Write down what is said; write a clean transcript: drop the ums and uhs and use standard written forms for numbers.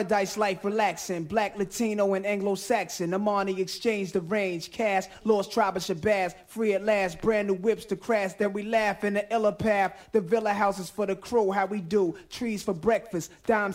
Paradise life relaxing, black, Latino, and Anglo-Saxon. Amani exchanged the range, cash, lost tribe of Shabazz, free at last, brand new whips to crash. Then we laugh in the illa path, the villa houses for the crew, how we do, trees for breakfast, dimes